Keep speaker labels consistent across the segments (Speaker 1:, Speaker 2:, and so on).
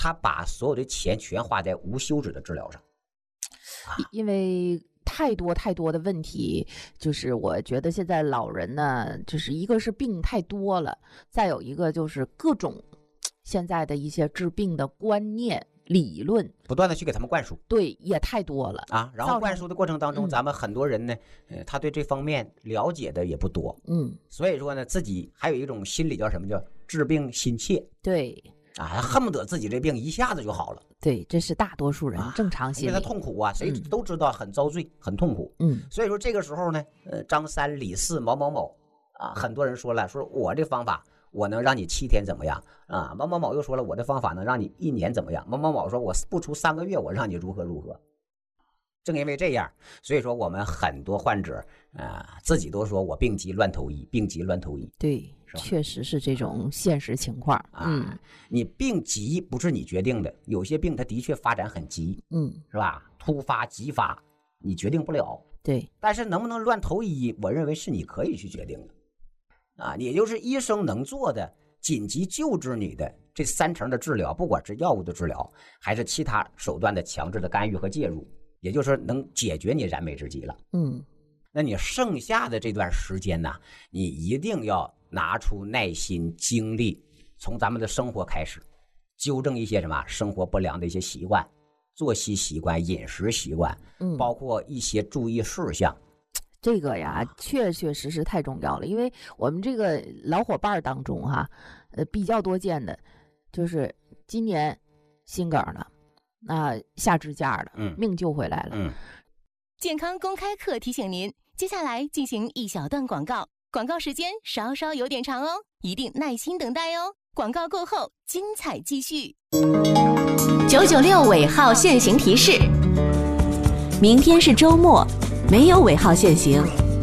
Speaker 1: 他把所有的钱全花在无休止的治疗上。
Speaker 2: 因为太多的问题，就是我觉得现在老人呢，就是一个是病太多了，再有一个就是各种现在的一些治病的观念理论
Speaker 1: 不断的去给他们灌输，
Speaker 2: 对，也太多了
Speaker 1: 啊。然后灌输的过程当中，咱们很多人呢，他对这方面了解的也不多，所以说呢，自己还有一种心理叫什么，叫治病心切，
Speaker 2: 对
Speaker 1: 啊，他恨不得自己这病一下子就好了。
Speaker 2: 对，这是大多数人正常心理。
Speaker 1: 因为他痛苦啊，谁都知道很遭罪，很痛苦。所以说这个时候呢，张三李四某某某啊，很多人说了，说我这方法我能让你7天怎么样啊？某某某又说了，我的方法能让你1年怎么样？某某某说我不出3个月，我让你如何如何。正因为这样，所以说我们很多患者自己都说我病急乱投医，病急乱投医。
Speaker 2: 对，确实是这种现实情况。
Speaker 1: 你病急不是你决定的，有些病它的确发展很急，是吧？突发急发，你决定不了。
Speaker 2: 对，
Speaker 1: 但是能不能乱投医，我认为是你可以去决定的。啊，也就是医生能做的紧急救治你的这3成的治疗，不管是药物的治疗，还是其他手段的强制的干预和介入，也就是能解决你燃眉之急了。那你剩下的这段时间呢，你一定要拿出耐心精力，从咱们的生活开始，纠正一些什么生活不良的一些习惯、作息习惯、饮食习惯，包括一些注意事项。
Speaker 2: 这个呀，确实太重要了，因为我们这个老伙伴当中哈，比较多见的，就是今年心梗了，下支架了，命救回来了。
Speaker 3: 健康公开课提醒您，接下来进行一小段广告，广告时间稍稍有点长哦，一定耐心等待哦。广告过后，精彩继续。996尾号限行提示：明天是周末，没有尾号限行。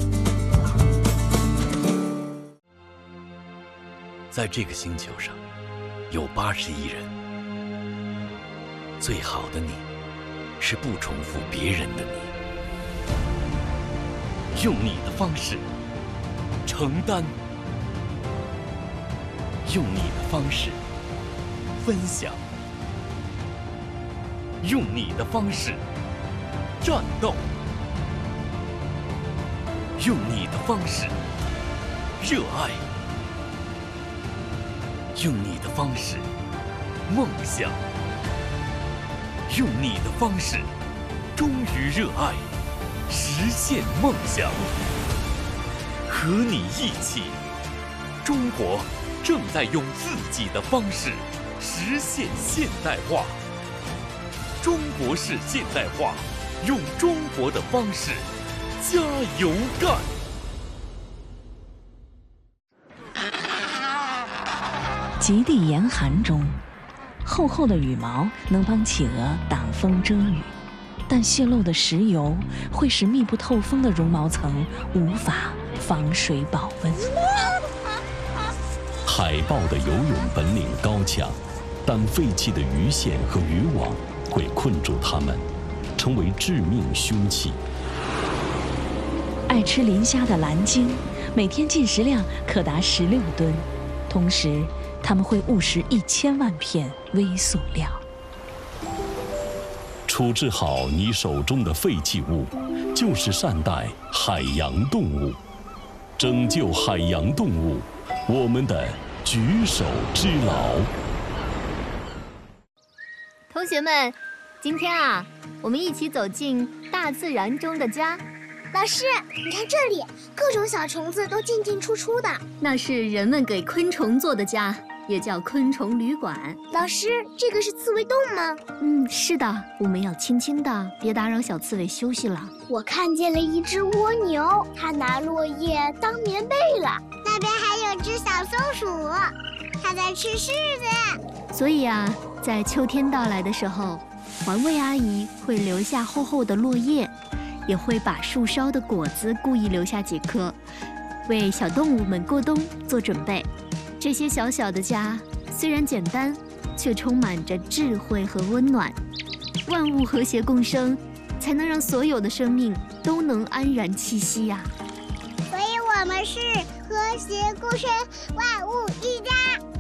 Speaker 4: 在这个星球上，有80亿人。最好的你，是不重复别人的你。用你的方式承担，用你的方式分享，用你的方式战斗，用你的方式热爱，用你的方式梦想，用你的方式忠于热爱，实现梦想。和你一起，中国正在用自己的方式实现现代化。中国式现代化，用中国的方式加油干。
Speaker 3: 极地严寒中，厚厚的羽毛能帮企鹅挡风遮雨，但泄漏的石油会使密不透风的绒毛层无法防水保温。
Speaker 5: 海豹的游泳本领高强，但废弃的鱼线和渔网会困住它们，成为致命凶器。
Speaker 3: 爱吃磷虾的蓝鲸，每天进食量可达16吨，同时它们会误食1000万片微塑料。
Speaker 5: 处置好你手中的废弃物，就是善待海洋动物，拯救海洋动物，我们的举手之劳。
Speaker 6: 同学们，今天我们一起走进大自然中的家。
Speaker 7: 老师，你看这里，各种小虫子都进进出出的。
Speaker 6: 那是人们给昆虫做的家，也叫昆虫旅馆。
Speaker 7: 老师，这个是刺猬洞吗？
Speaker 6: 是的，我们要轻轻的，别打扰小刺猬休息了。
Speaker 7: 我看见了一只蜗牛，它拿落叶当棉被了。那边还有只小松鼠，它在吃柿子。
Speaker 6: 所以在秋天到来的时候，环卫阿姨会留下厚厚的落叶，也会把树梢的果子故意留下几颗，为小动物们过冬做准备。这些小小的家虽然简单，却充满着智慧和温暖。万物和谐共生，才能让所有的生命都能安然栖息呀。
Speaker 7: 所以我们是和谐共生，万物一家。